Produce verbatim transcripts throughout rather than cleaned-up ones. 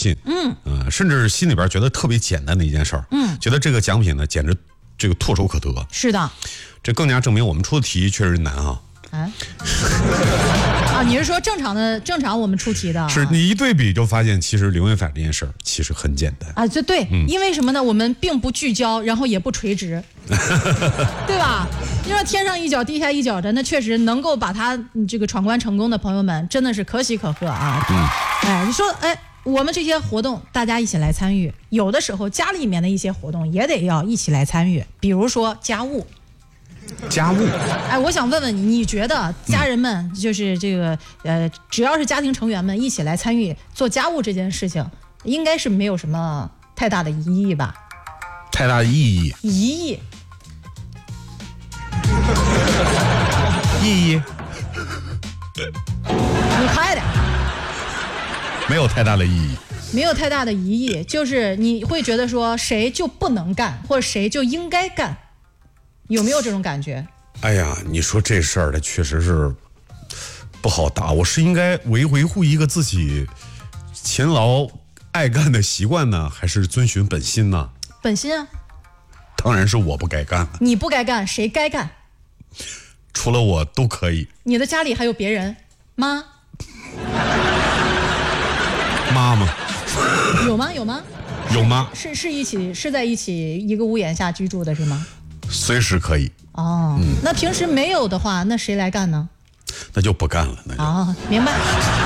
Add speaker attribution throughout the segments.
Speaker 1: 信，嗯，呃，甚至心里边觉得特别简单的一件事儿，嗯，觉得这个奖品呢简直这个唾手可得。
Speaker 2: 是的，
Speaker 1: 这更加证明我们出的题确实难啊。
Speaker 2: 啊啊！你是说正常的正常我们出题的？
Speaker 1: 是你一对比就发现，其实零违反这件事儿其实很简单
Speaker 2: 啊！这对、嗯，因为什么呢？我们并不聚焦，然后也不垂直，对吧？你说天上一脚地下一脚的，那确实能够把他这个闯关成功的朋友们，真的是可喜可贺啊！嗯，哎，你说，哎，我们这些活动大家一起来参与，有的时候家里面的一些活动也得要一起来参与，比如说家务。
Speaker 1: 家务，
Speaker 2: 哎，我想问问你，你觉得家人们就是这个、嗯、呃，只要是家庭成员们一起来参与做家务这件事情，应该是没有什么太大的疑义吧？
Speaker 1: 太大的意义？
Speaker 2: 疑义？
Speaker 1: 意义？
Speaker 2: 你快点！
Speaker 1: 没有太大的意义。
Speaker 2: 没有太大的疑义，就是你会觉得说谁就不能干，或者谁就应该干。有没有这种感觉？
Speaker 1: 哎呀，你说这事儿，它确实是不好答。我是应该维维护一个自己勤劳爱干的习惯呢，还是遵循本心呢？
Speaker 2: 本心啊，
Speaker 1: 当然是我不该干。
Speaker 2: 你不该干，谁该干？
Speaker 1: 除了我都可以。
Speaker 2: 你的家里还有别人？妈？
Speaker 1: 妈妈？
Speaker 2: 有吗？有吗？
Speaker 1: 有吗？
Speaker 2: 是是一起是在一起一个屋檐下居住的是吗？
Speaker 1: 随时可以
Speaker 2: 哦、嗯，那平时没有的话，那谁来干呢？
Speaker 1: 那就不干了。那就
Speaker 2: 哦，明白。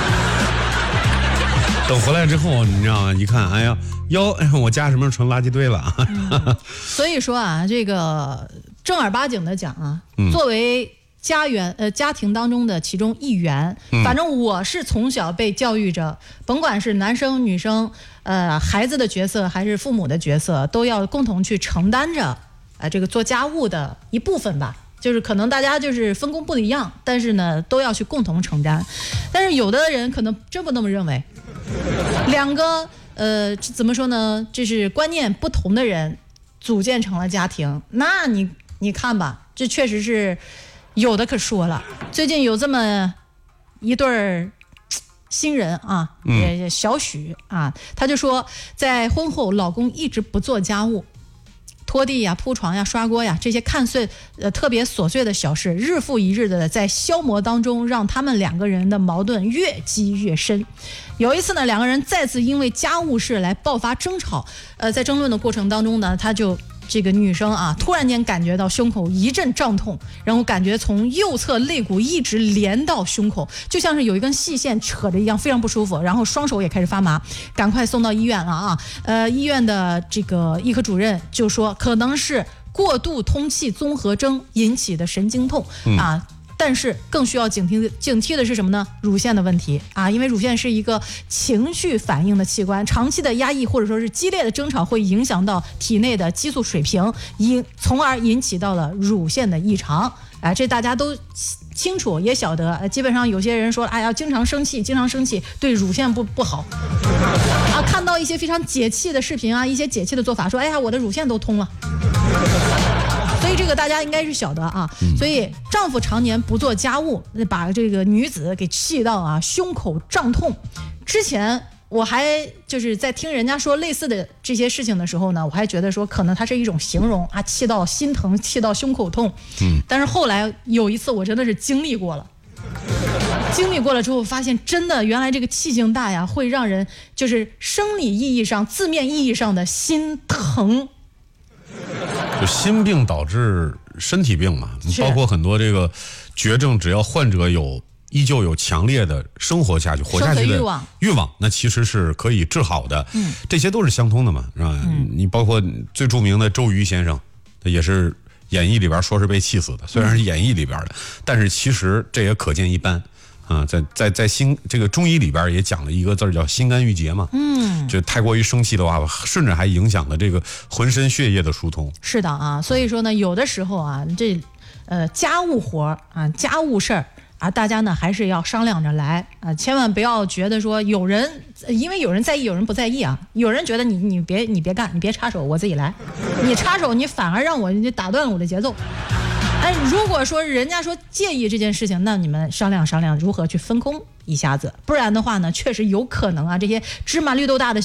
Speaker 1: 等回来之后，你知道吗？一看，哎呀，哟，哎，我家什么时候成垃圾堆了？
Speaker 2: 嗯、所以说啊，这个正儿八经的讲啊，嗯、作为家园呃家庭当中的其中一员、嗯，反正我是从小被教育着，甭管是男生女生，呃，孩子的角色还是父母的角色，都要共同去承担着。呃，这个做家务的一部分吧，就是可能大家就是分工不一样，但是呢，都要去共同承担。但是有的人可能真不那么认为，两个呃怎么说呢，就是观念不同的人组建成了家庭，那你你看吧，这确实是有的可说了。最近有这么一对儿新人啊，也小许啊，他就说，在婚后老公一直不做家务。拖地呀、铺床呀、刷锅呀，这些看似呃特别琐碎的小事，日复一日的在消磨当中，让他们两个人的矛盾越积越深。有一次呢，两个人再次因为家务事来爆发争吵，呃，在争论的过程当中呢，他就这个女生啊，突然间感觉到胸口一阵胀痛，然后感觉从右侧肋骨一直连到胸口，就像是有一根细线扯着一样，非常不舒服。然后双手也开始发麻，赶快送到医院了啊！呃，医院的这个医科主任就说，可能是过度通气综合征引起的神经痛、嗯、啊。但是更需要警惕警惕的是什么呢？乳腺的问题啊，因为乳腺是一个情绪反应的器官，长期的压抑或者说是激烈的争吵会影响到体内的激素水平，引从而引起到了乳腺的异常。啊，这大家都清楚也晓得。基本上有些人说，哎呀，经常生气，经常生气对乳腺不不好。啊，看到一些非常解气的视频啊，一些解气的做法，说，哎呀，我的乳腺都通了。所以这个大家应该是晓得啊，所以丈夫常年不做家务，把这个女子给气到啊胸口胀痛。之前我还就是在听人家说类似的这些事情的时候呢，我还觉得说可能它是一种形容啊，气到心疼，气到胸口痛。嗯，但是后来有一次我真的是经历过了。经历过了之后，发现真的原来这个气性大呀，会让人就是生理意义上、字面意义上的心疼。
Speaker 1: 就心病导致身体病嘛，包括很多这个绝症，只要患者有依旧有强烈的生活下去、活下去的欲望，欲望，那其实是可以治好的。嗯，这些都是相通的嘛，是吧？嗯，你包括最著名的周瑜先生，他也是演义里边说是被气死的，虽然是演义里边的，嗯、但是其实这也可见一斑。啊，在在在心这个中医里边也讲了一个字叫心肝郁结嘛，嗯，就太过于生气的话，甚至还影响了这个浑身血液的疏通。
Speaker 2: 是的啊，所以说呢，有的时候啊，这呃家务活啊，家务事儿啊，大家呢还是要商量着来啊，千万不要觉得说有人因为有人在意，有人不在意啊，有人觉得你你别你别干，你别插手，我自己来，你插手你反而让我你打断了我的节奏。哎，如果说人家说介意这件事情，那你们商量商量如何去分工一下子，不然的话呢，确实有可能啊，这些芝麻绿豆大的